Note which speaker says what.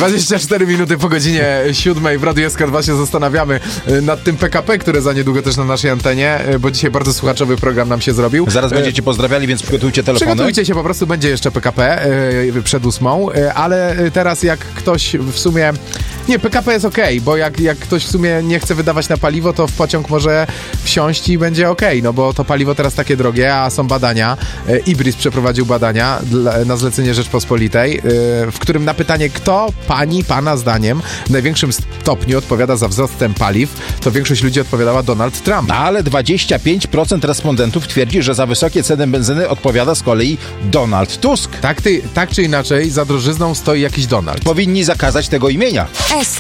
Speaker 1: 24 minuty po godzinie 7 w Radiu SK2 się zastanawiamy nad tym PKP, które za niedługo też na naszej antenie, bo dzisiaj bardzo słuchaczowy program nam się zrobił.
Speaker 2: Zaraz będziecie pozdrawiali, więc przygotujcie telefony.
Speaker 1: Przygotujcie się, po prostu będzie jeszcze PKP przed 8, ale teraz jak ktoś w sumie... Nie, PKP jest okej, bo jak ktoś w sumie nie chce wydawać na paliwo, to w pociąg może wsiąść i będzie okej, no bo to paliwo teraz takie drogie, a są badania. Ibris przeprowadził badania na zlecenie Rzeczpospolitej, w którym na pytanie, kto pana zdaniem w największym stopniu odpowiada za wzrost cen paliw, to większość ludzi odpowiadała Donald Trump.
Speaker 2: Ale 25% respondentów twierdzi, że za wysokie ceny benzyny odpowiada z kolei Donald Tusk.
Speaker 1: Tak czy inaczej, za drożyzną stoi jakiś Donald.
Speaker 2: Powinni zakazać tego imienia.
Speaker 3: SK